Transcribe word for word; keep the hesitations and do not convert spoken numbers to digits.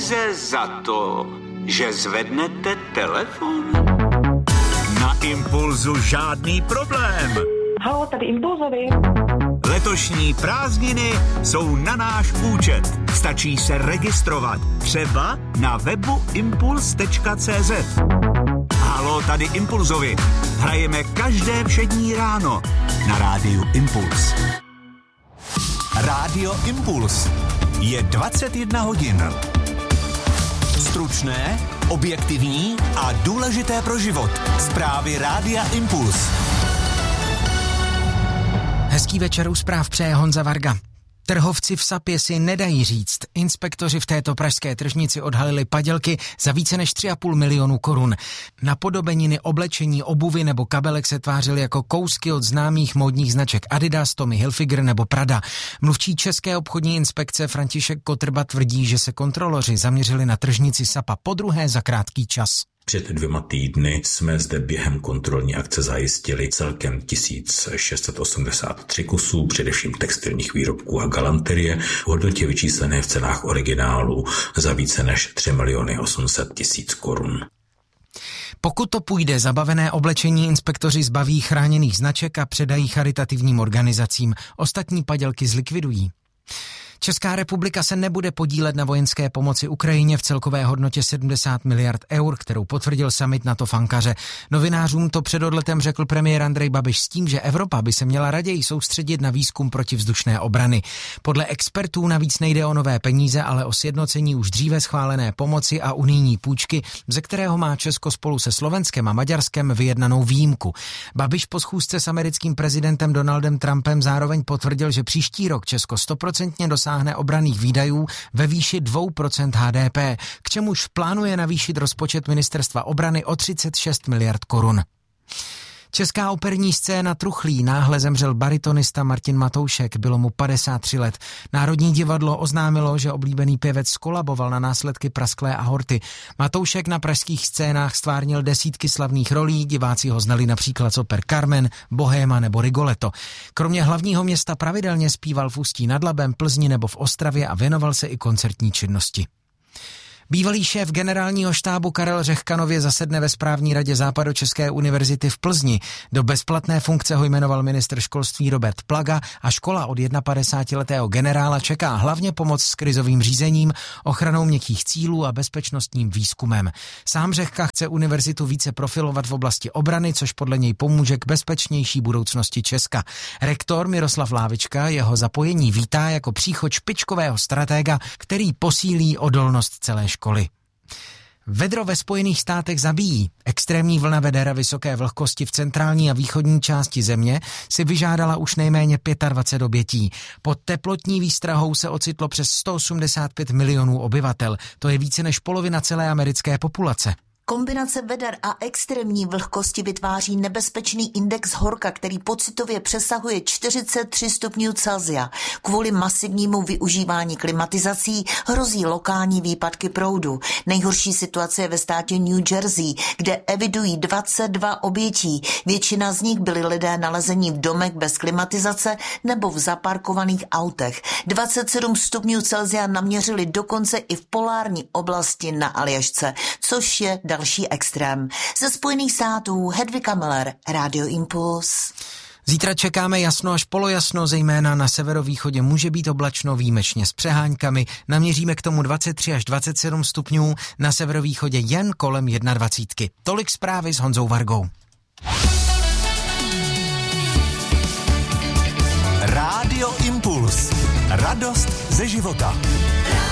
Pouze za to, že zvednete telefon. Na Impulzu žádný problém. Haló, tady Impulzovi. Letošní prázdniny jsou na náš účet. Stačí se registrovat. Třeba na webu impuls tečka cé zet. Haló, tady Impulzovi. Hrajeme každé všední ráno na rádiu Impuls. Rádio Impuls. Je dvacet jedna hodin. Stručné, objektivní a důležité pro život. Zprávy Rádia Impuls. Hezký večer u zpráv přeje Honza Varga. Trhovci v Sapě si nedají říct. Inspektoři v této pražské tržnici odhalili padělky za více než tři a půl milionu korun. Napodobeniny oblečení, obuvy nebo kabelek se tvářily jako kousky od známých módních značek Adidas, Tommy Hilfiger nebo Prada. Mluvčí České obchodní inspekce František Kotrba tvrdí, že se kontroloři zaměřili na tržnici Sapa podruhé za krátký čas. Před dvěma týdny jsme zde během kontrolní akce zajistili celkem tisíc šest set osmdesát tři kusů, především textilních výrobků a galanterie, v hodnotě vyčíslené v cenách originálu za více než tři miliony osm set tisíc korun. Pokud to půjde, zabavené oblečení inspektoři zbaví chráněných značek a předají charitativním organizacím. Ostatní padělky zlikvidují. Česká republika se nebude podílet na vojenské pomoci Ukrajině v celkové hodnotě sedmdesát miliard eur, kterou potvrdil summit NATO v Ankaře. Novinářům to před odletem řekl premiér Andrej Babiš s tím, že Evropa by se měla raději soustředit na výzkum protivzdušné obrany. Podle expertů navíc nejde o nové peníze, ale o sjednocení už dříve schválené pomoci a unijní půjčky, ze kterého má Česko spolu se Slovenskem a Maďarskem vyjednanou výjimku. Babiš po schůzce s americkým prezidentem Donaldem Trumpem zároveň potvrdil, že příští rok Česko stoprocentně dosáhne obranných výdajů ve výši dvě procenta há dé pé, k čemuž plánuje navýšit rozpočet ministerstva obrany o třicet šest miliard korun. Česká operní scéna truchlí, náhle zemřel baritonista Martin Matoušek, bylo mu padesát tři let. Národní divadlo oznámilo, že oblíbený pěvec skolaboval na následky prasklé aorty. Matoušek na pražských scénách stvárnil desítky slavných rolí, diváci ho znali například z oper Carmen, Bohéma nebo Rigoletto. Kromě hlavního města pravidelně zpíval v Ústí nad Labem, Plzni nebo v Ostravě a věnoval se i koncertní činnosti. Bývalý šéf generálního štábu Karel Řehka nově zasedne ve správní radě Západočeské univerzity v Plzni. Do bezplatné funkce ho jmenoval ministr školství Robert Plaga a škola od padesátidvouletého generála čeká hlavně pomoc s krizovým řízením, ochranou měkkých cílů a bezpečnostním výzkumem. Sám Řehka chce univerzitu více profilovat v oblasti obrany, což podle něj pomůže k bezpečnější budoucnosti Česka. Rektor Miroslav Lávička jeho zapojení vítá jako příchod špičkového stratega, který posílí odolnost celé školy. školy. Vedro ve Spojených státech zabíjí. Extrémní vlna vedera vysoké vlhkosti v centrální a východní části země si vyžádala už nejméně dvacet pět obětí. Pod teplotní výstrahou se ocitlo přes sto osmdesát pět milionů obyvatel. To je více než polovina celé americké populace. Kombinace veder a extrémní vlhkosti vytváří nebezpečný index horka, který pocitově přesahuje čtyřicet tři stupňů Celsia. Kvůli masivnímu využívání klimatizací hrozí lokální výpadky proudu. Nejhorší situace je ve státě New Jersey, kde evidují dvacet dva obětí. Většina z nich byli lidé nalezení v domech bez klimatizace nebo v zaparkovaných autech. dvacet sedm stupňů Celsia naměřili dokonce i v polární oblasti na Aljašce, což je další extrém. Ze Spojených států Hedvika Miller, Radio Impuls. Zítra čekáme jasno až polojasno, zejména na severovýchodě může být oblačno, výjimečně s přeháňkami. Naměříme k tomu dvacet tři až dvacet sedm stupňů, na severovýchodě jen kolem dvacet jedna. Tolik zprávy s Honzou Vargou. Rádio Impuls. Radost ze života.